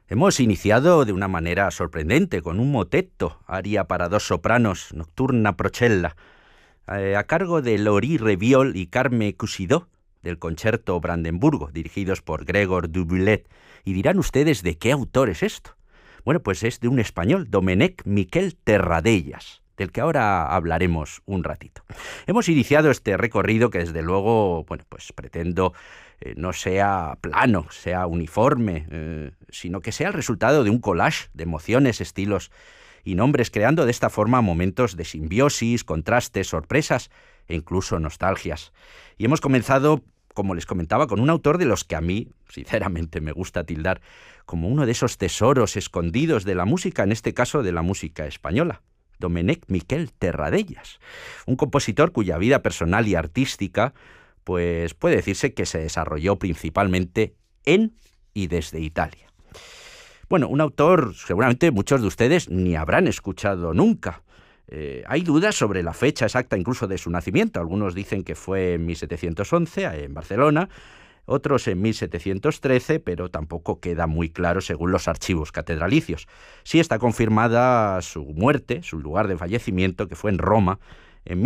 Hemos iniciado de una manera sorprendente con un motetto, aria para dos sopranos, Nocturna Procella, a cargo de Laurie Reviol y Carme Cusidó, del Concerto Brandenburgo, dirigidos por Gregor Duboulet. Y dirán ustedes, ¿de qué autor es esto? Bueno, pues es de un español, Domènec Miquel Terradellas, del que ahora hablaremos un ratito. Hemos iniciado este recorrido que desde luego, bueno, pues pretendo no sea plano, sea uniforme, sino que sea el resultado de un collage de emociones, estilos y nombres, creando de esta forma momentos de simbiosis, contrastes, sorpresas e incluso nostalgias. Y hemos comenzado, como les comentaba, con un autor de los que a mí, sinceramente, me gusta tildar como uno de esos tesoros escondidos de la música, en este caso de la música española. Domènec Miquel Terradellas, un compositor cuya vida personal y artística pues puede decirse que se desarrolló principalmente en y desde Italia. Bueno, un autor seguramente muchos de ustedes ni habrán escuchado nunca. Hay dudas sobre la fecha exacta incluso de su nacimiento. Algunos dicen que fue en 1711 en Barcelona, otros en 1713, pero tampoco queda muy claro según los archivos catedralicios. Sí está confirmada su muerte, su lugar de fallecimiento, que fue en Roma en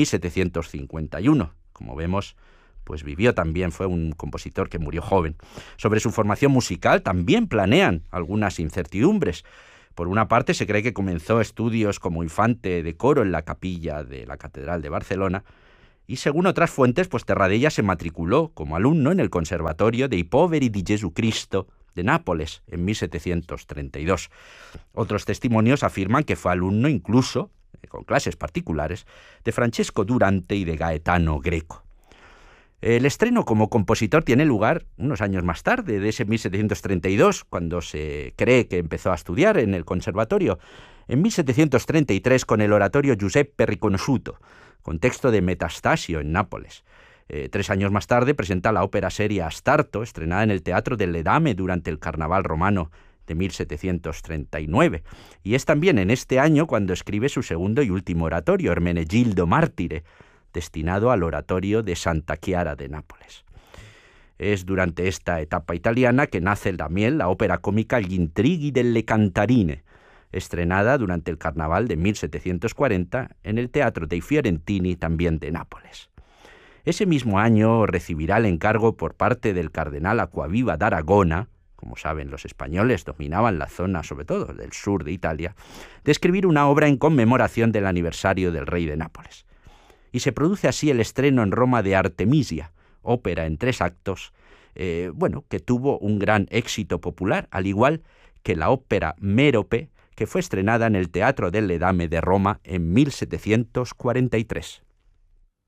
1751. Como vemos, pues vivió también, fue un compositor que murió joven. Sobre su formación musical también planean algunas incertidumbres. Por una parte, se cree que comenzó estudios como infante de coro en la capilla de la Catedral de Barcelona, y según otras fuentes, pues Terradellas se matriculó como alumno en el Conservatorio dei Poveri di Jesucristo de Nápoles en 1732. Otros testimonios afirman que fue alumno incluso, con clases particulares, de Francesco Durante y de Gaetano Greco. El estreno como compositor tiene lugar unos años más tarde, de ese 1732, cuando se cree que empezó a estudiar en el conservatorio, en 1733 con el oratorio Giuseppe Riconosciuto, con texto de Metastasio en Nápoles. 3 años más tarde presenta la ópera seria Astarto, estrenada en el Teatro del Edame durante el Carnaval romano de 1739. Y es también en este año cuando escribe su segundo y último oratorio, Ermenegildo Mártire, destinado al oratorio de Santa Chiara de Nápoles. Es durante esta etapa italiana que nace también la ópera cómica Gli intrighi delle Cantarine, estrenada durante el Carnaval de 1740 en el Teatro dei Fiorentini, también de Nápoles. Ese mismo año recibirá el encargo por parte del cardenal Acquaviva d'Aragona, como saben los españoles dominaban la zona sobre todo del sur de Italia, de escribir una obra en conmemoración del aniversario del rey de Nápoles. Y se produce así el estreno en Roma de Artemisia, ópera en 3 actos, que tuvo un gran éxito popular, al igual que la ópera Mérope, que fue estrenada en el Teatro del Edame de Roma en 1743.